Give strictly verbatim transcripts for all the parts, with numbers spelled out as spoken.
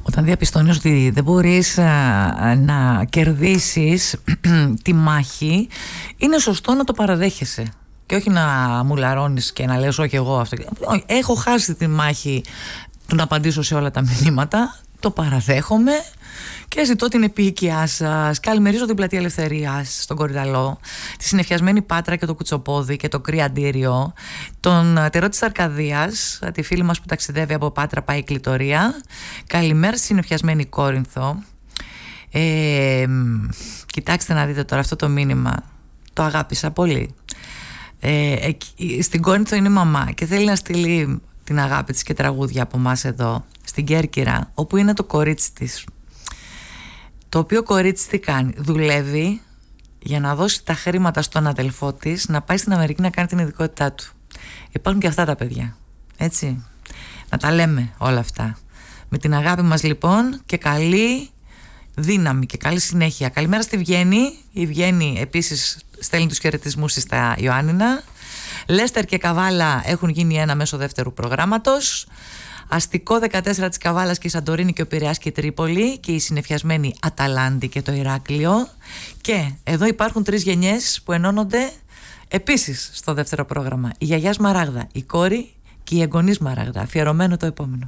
Όταν διαπιστώνεις ότι δεν μπορείς α, να κερδίσεις τη μάχη, είναι σωστό να το παραδέχεσαι και όχι να μουλαρώνεις και να λες όχι εγώ αυτό. Έχω χάσει τη μάχη του να απαντήσω σε όλα τα μηνύματα, το παραδέχομαι και ζητώ την επίοικιά σας. Καλημερίζω την Πλατεία Ελευθερίας στον Κορυδαλό, τη συννεφιασμένη Πάτρα και το Κουτσοπόδι και το Κρυαντήριο, τον Τερό της Αρκαδίας, τη φίλη μας που ταξιδεύει από Πάτρα πάει η Κλητορία. Καλημέρα στη συννεφιασμένη Κόρινθο. ε, Κοιτάξτε να δείτε τώρα αυτό το μήνυμα, το αγάπησα πολύ. ε, Στην Κόρινθο είναι η μαμά και θέλει να στείλει την αγάπη της και τραγούδια από εμάς εδώ στην Κέρκυρα, όπου είναι το κορίτσι της, το οποίο κορίτσι τι κάνει? Δουλεύει για να δώσει τα χρήματα στον αδελφό της να πάει στην Αμερική να κάνει την ειδικότητά του. Υπάρχουν και αυτά τα παιδιά, έτσι, να τα λέμε όλα αυτά. Με την αγάπη μας λοιπόν και καλή δύναμη και καλή συνέχεια. Καλημέρα στη Βιέννη. Η Βιέννη επίσης στέλνει τους χαιρετισμούς της στα Ιωάννινα. Λέστερ και Καβάλα έχουν γίνει ένα μέσω δεύτερου προγράμματος. Αστικό δεκατέσσερα της Καβάλας και η Σαντορίνη και ο Πειραιάς και η Τρίπολη και η συννεφιασμένη Αταλάντη και το Ηράκλειο. Και εδώ υπάρχουν τρεις γενιές που ενώνονται επίσης στο δεύτερο πρόγραμμα. Η γιαγιά Σμαράγδα, η κόρη και η εγγονή Σμαράγδα. Αφιερωμένο το επόμενο.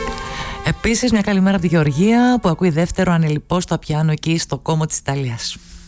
Επίσης μια καλημέρα από τη Γεωργία που ακούει δεύτερο ανελιπώς στο πιάνο εκεί στο κόμμο της Ιταλίας.